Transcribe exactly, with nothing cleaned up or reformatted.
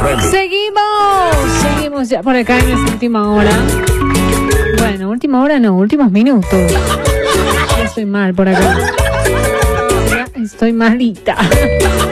Seguimos, seguimos ya por acá en esta última hora. Bueno, última hora no, últimos minutos. Ya estoy mal por acá. Ya estoy malita.